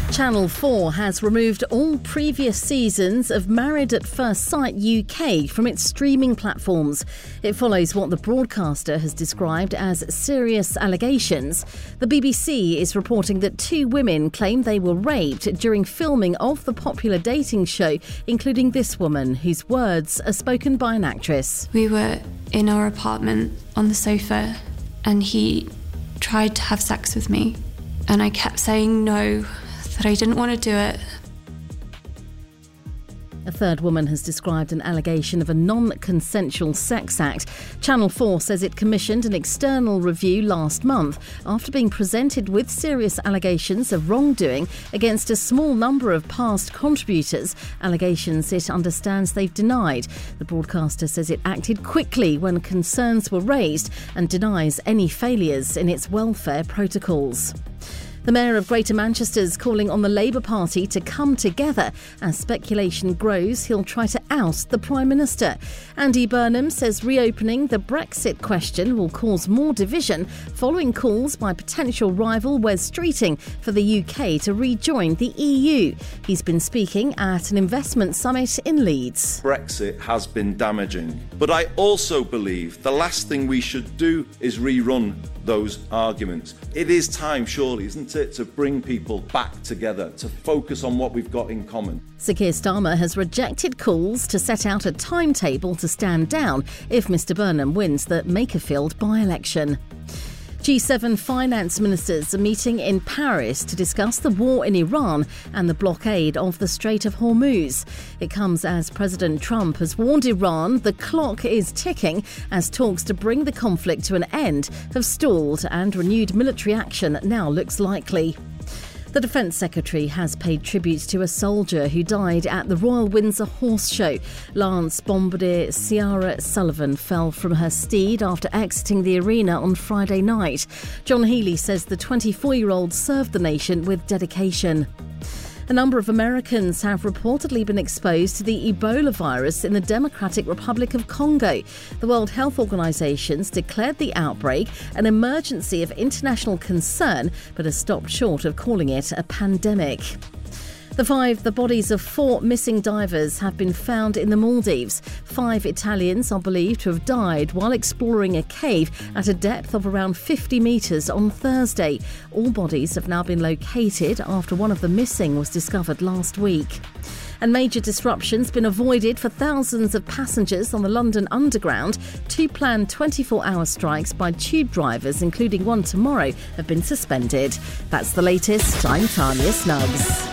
Channel 4 has removed all previous seasons of Married at First Sight UK from its streaming platforms. It follows what the broadcaster has described as serious allegations. The BBC is reporting that 2 women claim they were raped during filming of the popular dating show, including this woman, whose words are spoken by an actress. We were in our apartment on the sofa and he tried to have sex with me, and I kept saying no, that I didn't want to do it. A third woman has described an allegation of a non-consensual sex act. Channel 4 says it commissioned an external review last month after being presented with serious allegations of wrongdoing against a small number of past contributors, allegations it understands they've denied. The broadcaster says it acted quickly when concerns were raised and denies any failures in its welfare protocols. The Mayor of Greater Manchester is calling on the Labour Party to come together. As speculation grows, he'll try to oust the Prime Minister. Andy Burnham says reopening the Brexit question will cause more division following calls by potential rival Wes Streeting for the UK to rejoin the EU. He's been speaking at an investment summit in Leeds. Brexit has been damaging, but I also believe the last thing we should do is rerun those arguments. It is time, surely, isn't it, to bring people back together, to focus on what we've got in common. Sir Keir Starmer has rejected calls to set out a timetable to stand down if Mr Burnham wins the Makerfield by-election. G7 finance ministers are meeting in Paris to discuss the war in Iran and the blockade of the Strait of Hormuz. It comes as President Trump has warned Iran the clock is ticking as talks to bring the conflict to an end have stalled and renewed military action now looks likely. The Defence Secretary has paid tribute to a soldier who died at the Royal Windsor Horse Show. Lance Bombardier Ciara Sullivan fell from her steed after exiting the arena on Friday night. John Healey says the 24-year-old served the nation with dedication. A number of Americans have reportedly been exposed to the Ebola virus in the Democratic Republic of Congo. The World Health Organization's declared the outbreak an emergency of international concern, but has stopped short of calling it a pandemic. The bodies of 4 missing divers have been found in the Maldives. 5 Italians are believed to have died while exploring a cave at a depth of around 50 metres on Thursday. All bodies have now been located after one of the missing was discovered last week. And major disruptions been avoided for thousands of passengers on the London Underground. 2 planned 24-hour strikes by tube drivers, including one tomorrow, have been suspended. That's the latest. I'm Tanya Snuggs.